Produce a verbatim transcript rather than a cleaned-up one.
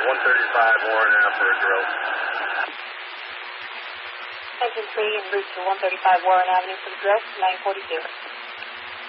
one thirty-five Warren Ave for a drill. Engine three en route to one thirty-five Warren Avenue for the drill, nine forty-two.